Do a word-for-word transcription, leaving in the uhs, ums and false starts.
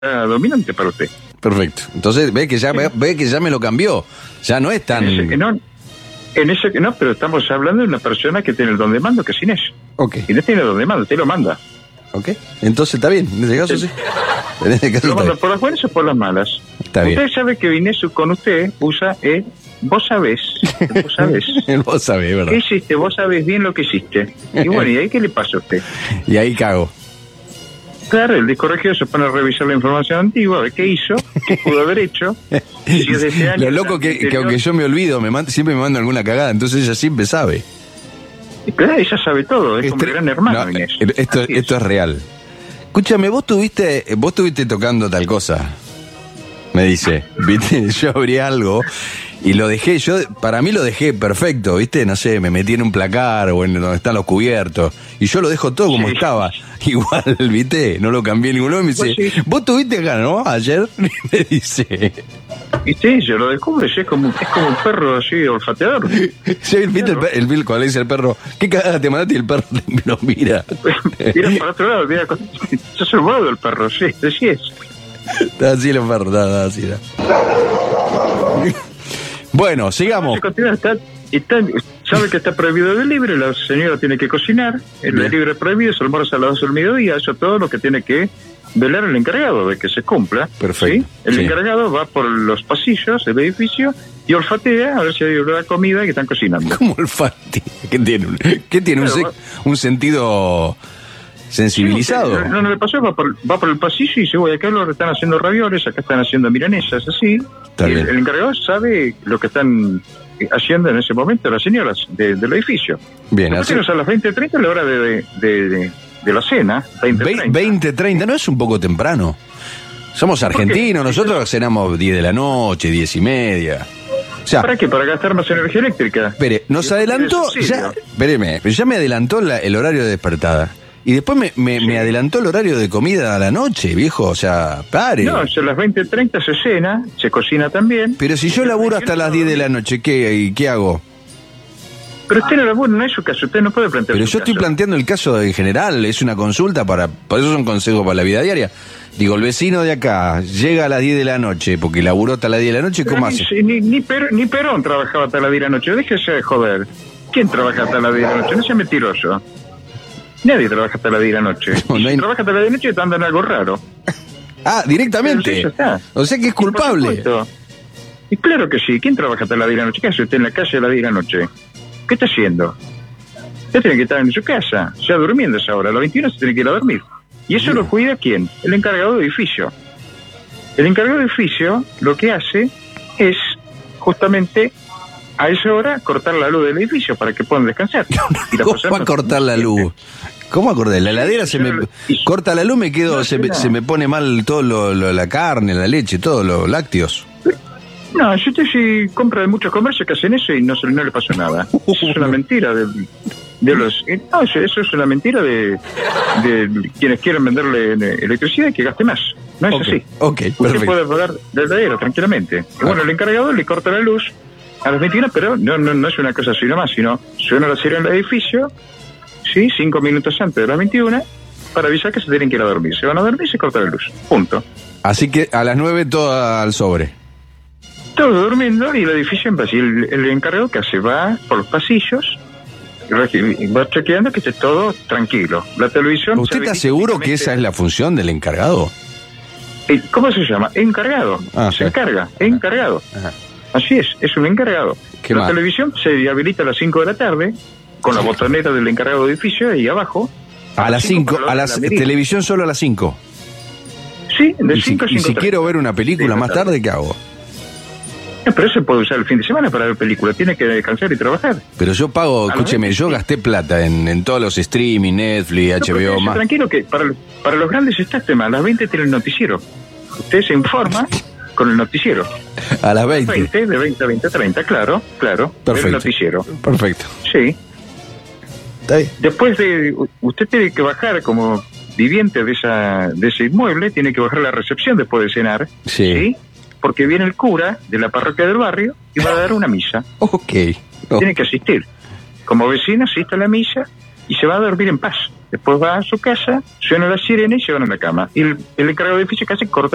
dominante para usted. Perfecto. Entonces ve que ya ve, ve que ya me lo cambió. Ya no es tan... En ese, no, en ese no, pero estamos hablando de una persona que tiene el don de mando, que es Inés. Ok. Inés tiene el don de mando, usted lo manda. Ok. Entonces está bien, en ese caso sí. En ese caso ¿Lo manda está por las buenas o por las malas? Está usted bien. sabe que Inés con usted usa el vos sabés. El vos sabés. bien. Vos sabés, ¿verdad? ¿Qué hiciste? Vos sabés bien lo que hiciste. Y bueno, ¿y ahí qué le pasa a usted? Y ahí cago. Claro, el disco regido se pone a revisar la información antigua, a ver qué hizo, qué pudo haber hecho. Si es de ese año, Lo loco que, que aunque yo me olvido, me manda, siempre me manda alguna cagada, entonces ella siempre sabe. Claro, ella sabe todo, es como Este- gran hermano, no, Inés. Esto, Así esto es real. Escúchame, vos tuviste, vos estuviste tocando tal cosa. Me dice, viste, yo abrí algo y lo dejé, yo para mí lo dejé perfecto, viste, no sé, me metí en un placar o en donde están los cubiertos y yo lo dejo todo como Sí. estaba, igual, viste, no lo cambié en ningún lado. Me dice, Pues sí. vos tuviste acá, ¿no? Ayer, me dice, Y sí, yo lo descubre, sí, es como, es como un perro así, olfateador. ¿sí, viste el, per- el, el- cuando le dice al perro, ¿qué cagada te mandaste? Y el perro lo mira. Mira para otro lado, mira, yo soy modo del perro, sí, así es. Está así los perros, está, está así. Está. Bueno, sigamos. Se continúa, está, está, sabe que está prohibido el libre, la señora tiene que cocinar, el Bien. libre prohibido, se almuerza a las doce del mediodía, eso todo lo que tiene que velar el encargado de que se cumpla. Perfecto, ¿sí? El sí. encargado va por los pasillos del edificio y olfatea a ver si hay olor a comida que están cocinando. ¿Cómo olfatea? ¿Qué tiene? Un, ¿qué tiene? Un, Claro, sec- un sentido sensibilizado. Sí, no, no le pasó, va por, va por el pasillo y dice, voy, acá lo están haciendo ravioles, acá están haciendo milanesas, así. Está y bien. el, el encargado sabe lo que están haciendo en ese momento las señoras de- del edificio. Bien, Después así. tenemos a las veinte treinta la hora de, de, de, de- de la cena, veinte Ve- treinta. veinte, treinta, ¿no es un poco temprano? Somos argentinos, nosotros cenamos diez de la noche, diez y media. O sea, ¿Para qué? Para gastar más energía eléctrica. espere, nos Y después adelantó, tiene ya, subsidio. espéreme, pero ya me adelantó la- el horario de despertada. Y después me, me, Sí. me adelantó el horario de comida a la noche, viejo, o sea, pare. No, a las veinte treinta se cena, se cocina también. Pero si yo laburo hasta las diez de la noche, ¿qué, qué hago? Pero usted no labura, no es su caso, usted no puede plantear Pero su yo estoy caso. planteando el caso en general, es una consulta para, por eso son consejos para la vida diaria. Digo, el vecino de acá llega a las diez de la noche, porque laburó hasta las diez de la noche, Pero ¿cómo ni, hace? Ni, ni, Per- ni Perón trabajaba hasta las diez de la noche, déjese de joder. ¿Quién trabaja hasta las diez de la noche? No sea mentiroso. Nadie trabaja hasta las diez de la noche. No, Y no si hay- trabaja hasta las diez de la noche, te andan algo raro. Ah, directamente. Pero sí, ya está. O sea que es Por culpable. supuesto. Y claro que sí. ¿Quién trabaja hasta las diez de la noche? ¿Qué hace usted en la calle a las diez de la noche? ¿Qué está haciendo? Usted tiene que estar en su casa, ya durmiendo a esa hora. A las veintiuna se tiene que ir a dormir. ¿Y eso lo cuida quién? El encargado de edificio. El encargado de edificio lo que hace es justamente a esa hora cortar la luz del edificio para que puedan descansar. Y la ¿Cómo persona va a no- cortar la luz? ¿Cómo acordé? La heladera se me Y- corta la luz, me quedo, No, se, me, no. se me pone mal todo lo, lo- la carne, la leche, todos los lácteos. No, si usted sí compra de muchos comercios que hacen eso y no, se, no le pasó nada. Eso es una mentira de, de los... eh, No, eso, eso es una mentira de, de quienes quieren venderle eh, electricidad y que gaste más. No es Ok, así. ok, Usted perfecto. puede pagar de heladero tranquilamente. Y bueno, el encargado le corta la luz a las veintiuna, pero no, no, no es una cosa así nomás, sino suena la sirena del edificio, sí, cinco minutos antes de las veintiuna, para avisar que se tienen que ir a dormir. Se van a dormir y se corta la luz. Punto. Así que a las nueve todo al sobre. Todo durmiendo y el edificio en paz. Y el, el encargado que hace va por los pasillos y regi- y va chequeando que esté todo tranquilo. La televisión... ¿Usted se está habilita seguro que únicamente- esa es la función del encargado? Eh, ¿Cómo se llama? Encargado. Ah, se sí. encarga. Encargado. Ajá. Así es, es un encargado. ¿Qué La más? televisión se habilita a las cinco de la tarde con la botonera del encargado de edificio ahí abajo. A las cinco, para la a hora las de la merienda. televisión solo a las cinco. Sí, de Y si, cinco a y si cinco quiero ver una película más tarde, ¿qué hago? No, pero eso se puede usar el fin de semana para ver películas. Tiene que descansar y trabajar. Pero yo pago, A la escúcheme, vez, yo sí. gasté plata en, en todos los streaming, Netflix, No, H pero B O quédese más. tranquilo que para, para los grandes está este tema. A las veinte tiene el noticiero. Usted se informa con el noticiero. A las veinte. veinte, de veinte a veinte treinta, claro, claro. Perfecto. El noticiero. Perfecto. Sí. Está bien. Después de... Usted tiene que bajar como viviente de esa de ese inmueble, tiene que bajar a la recepción después de cenar. Sí. Porque viene el cura de la parroquia del barrio y va a dar una misa. Ok. Oh, Tiene que asistir. Como vecino asiste a la misa y se va a dormir en paz. Después va a su casa, suena la sirena y se van a la cama. Y el, el encargado de edificio casi corta